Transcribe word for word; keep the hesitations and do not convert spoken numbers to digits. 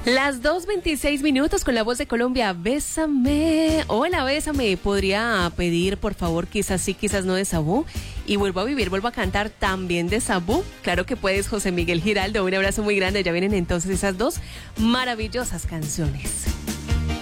Las dos veintiséis minutos con la voz de Colombia. Bésame. Hola, bésame. ¿Podría pedir, por favor, quizás sí, quizás no de Sabú? Y vuelvo a vivir, vuelvo a cantar también de Sabú. Claro que puedes, José Miguel Giraldo. Un abrazo muy grande. Ya vienen entonces esas dos maravillosas canciones.